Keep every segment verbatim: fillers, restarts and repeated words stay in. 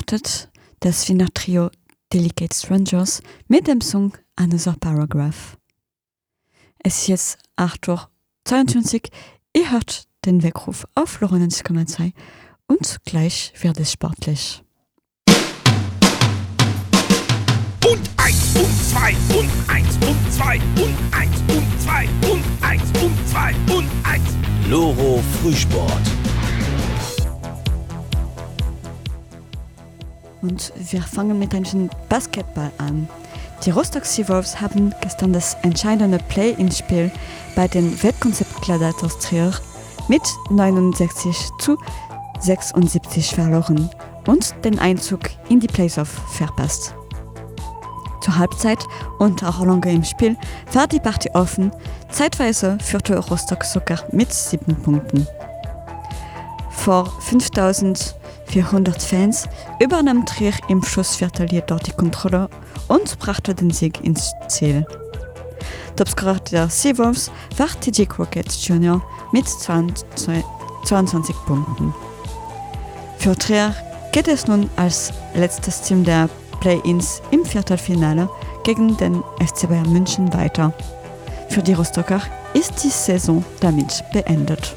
startet das Wiener Trio Delicate Strangers mit dem Song Another Paragraph. Es ist jetzt acht Uhr zweiundzwanzig, ihr hört den Weckruf auf neunundneunzig Komma zwei und gleich wird es sportlich. Und eins und zwei und eins und zwei und eins und zwei und eins und zwei und eins. Loro Frühsport. Und wir fangen mit einem Basketball an. Die Rostock Seawolves haben gestern das entscheidende Play-in-Spiel bei den Wettkonzept Gladiators Trier mit neunundsechzig zu sechsundsiebzig verloren und den Einzug in die Playoff verpasst. Zur Halbzeit und auch lange im Spiel war die Partie offen. Zeitweise führte Rostock sogar mit sieben Punkten. Vor fünftausendvierhundert Fans übernahm Trier im Schlussviertel jedoch die Kontrolle und brachte den Sieg ins Ziel. Topscorer der Seawolves war T J Crockett Junior mit zweiundzwanzig Punkten. Für Trier geht es nun als letztes Team der Play-ins im Viertelfinale gegen den F C Bayern München weiter. Für die Rostocker ist die Saison damit beendet.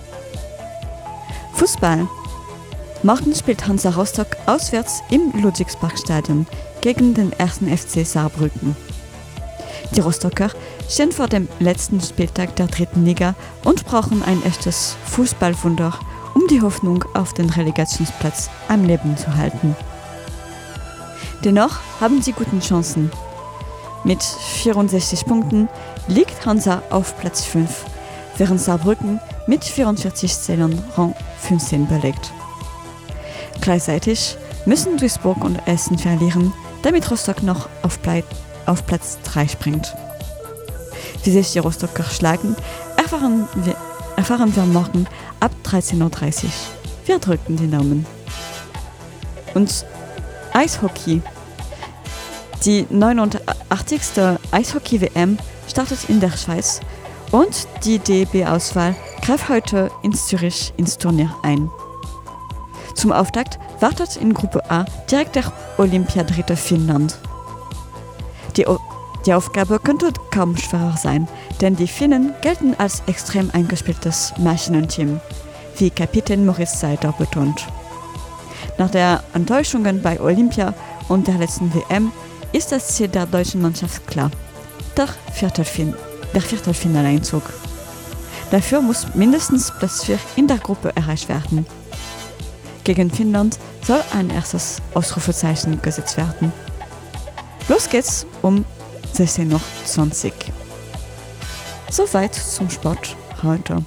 Fußball. Morgen spielt Hansa Rostock auswärts im Ludwigsparkstadion gegen den ersten F C Saarbrücken. Die Rostocker stehen vor dem letzten Spieltag der dritten Liga und brauchen ein echtes Fußballwunder, um die Hoffnung auf den Relegationsplatz am Leben zu halten. Dennoch haben sie gute Chancen. Mit vierundsechzig Punkten liegt Hansa auf Platz fünf, während Saarbrücken mit vierundvierzig Zählern Rang fünfzehn belegt. Gleichzeitig müssen Duisburg und Essen verlieren, damit Rostock noch auf, Ple- auf Platz drei springt. Wie sich die Rostocker schlagen, erfahren wir, erfahren wir morgen ab dreizehn Uhr dreißig. Wir drücken die Daumen. Und Eishockey. Die neunundachtzigste Eishockey-W M startet in der Schweiz und die D E B-Auswahl greift heute in Zürich ins Turnier ein. Zum Auftakt wartet in Gruppe A direkt der Olympiadritte Finnland. Die, o- die Aufgabe könnte kaum schwerer sein, denn die Finnen gelten als extrem eingespieltes Maschinenteam, wie Kapitän Moritz Seider betont. Nach der Enttäuschungen bei Olympia und der letzten W M ist das Ziel der deutschen Mannschaft klar: der, Viertelfin- der Viertelfinaleinzug. Dafür muss mindestens Platz vier in der Gruppe erreicht werden. Gegen Finnland soll ein erstes Ausrufezeichen gesetzt werden. Los geht's um sechzehn Uhr zwanzig. Soweit zum Sport heute.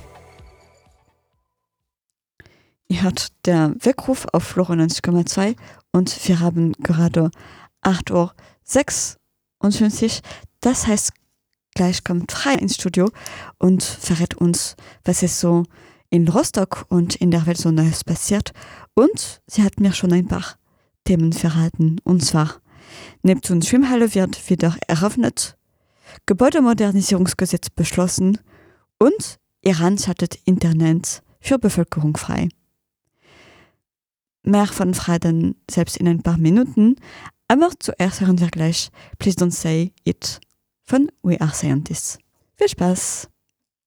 Ihr hört der Weckruf auf neunundneunzig Komma zwei und wir haben gerade acht Uhr sechsundfünfzig. Das heißt, gleich kommt Freya ins Studio und verrät uns, was es so in Rostock und in der Welt so Neues passiert. Und sie hat mir schon ein paar Themen verraten. Und zwar, Neptun Schwimmhalle wird wieder eröffnet, Gebäudemodernisierungsgesetz beschlossen und Iran schaltet Internet für Bevölkerung frei. Mehr von Freuden selbst in ein paar Minuten, aber zuerst hören wir gleich Please Don't Say It von We Are Scientists. Viel Spaß!